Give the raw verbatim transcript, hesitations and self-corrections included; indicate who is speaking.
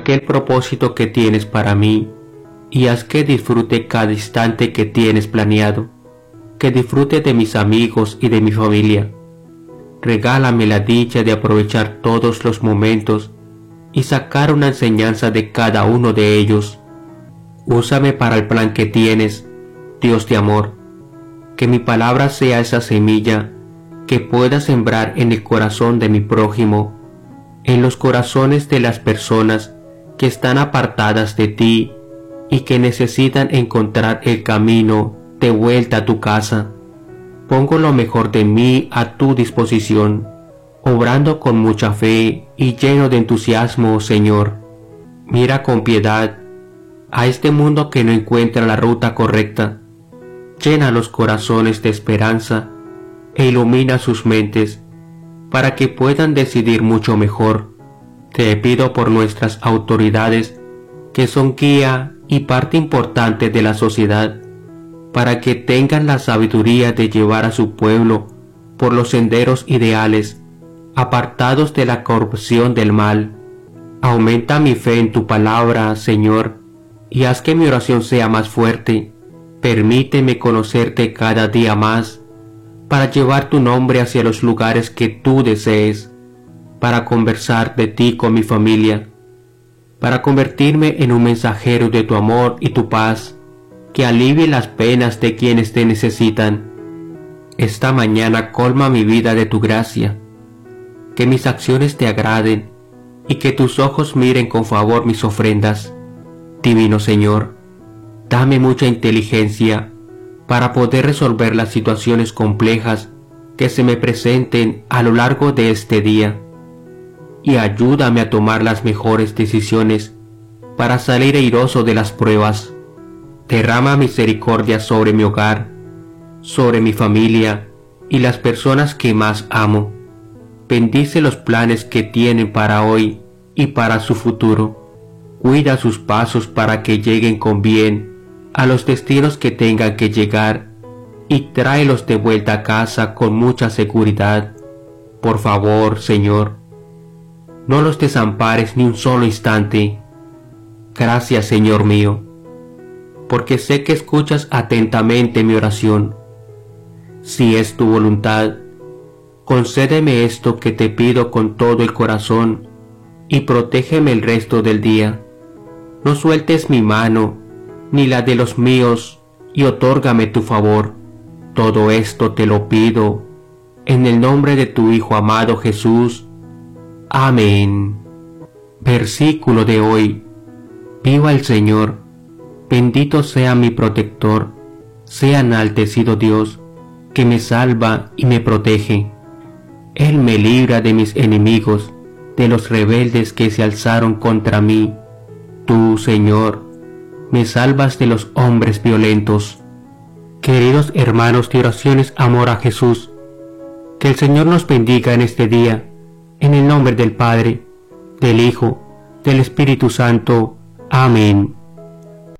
Speaker 1: aquel propósito que tienes para mí y haz que disfrute cada instante que tienes planeado, que disfrute de mis amigos y de mi familia. Regálame la dicha de aprovechar todos los momentos y sacar una enseñanza de cada uno de ellos. Úsame para el plan que tienes, Dios de amor, que mi palabra sea esa semilla que pueda sembrar en el corazón de mi prójimo, en los corazones de las personas que están apartadas de ti y que necesitan encontrar el camino de vuelta a tu casa. Pongo lo mejor de mí a tu disposición, obrando con mucha fe y lleno de entusiasmo, Señor. Mira con piedad a este mundo que no encuentra la ruta correcta. Llena los corazones de esperanza e ilumina sus mentes para que puedan decidir mucho mejor. Te pido por nuestras autoridades, que son guía y parte importante de la sociedad, para que tengan la sabiduría de llevar a su pueblo por los senderos ideales, apartados de la corrupción del mal. Aumenta mi fe en tu palabra, Señor, y haz que mi oración sea más fuerte. Permíteme conocerte cada día más, para llevar tu nombre hacia los lugares que tú desees, para conversar de ti con mi familia, para convertirme en un mensajero de tu amor y tu paz, que alivie las penas de quienes te necesitan. Esta mañana colma mi vida de tu gracia, que mis acciones te agraden y que tus ojos miren con favor mis ofrendas. Divino Señor, dame mucha inteligencia para poder resolver las situaciones complejas que se me presenten a lo largo de este día, y ayúdame a tomar las mejores decisiones para salir airoso de las pruebas. Derrama misericordia sobre mi hogar, sobre mi familia y las personas que más amo. Bendice los planes que tienen para hoy y para su futuro. Cuida sus pasos para que lleguen con bien a los destinos que tengan que llegar y tráelos de vuelta a casa con mucha seguridad. Por favor, Señor, no los desampares ni un solo instante. Gracias, Señor mío, porque sé que escuchas atentamente mi oración. Si es tu voluntad, concédeme esto que te pido con todo el corazón y protégeme el resto del día. No sueltes mi mano ni la de los míos y otórgame tu favor. Todo esto te lo pido en el nombre de tu Hijo amado Jesús. Amén. Versículo de hoy. Viva el Señor. Bendito sea mi protector. Sea enaltecido Dios, que me salva y me protege. Él me libra de mis enemigos, de los rebeldes que se alzaron contra mí. Tú, Señor, me salvas de los hombres violentos. Queridos hermanos de oraciones amor a Jesús, que el Señor nos bendiga en este día, en el nombre del Padre, del Hijo, del Espíritu Santo. Amén.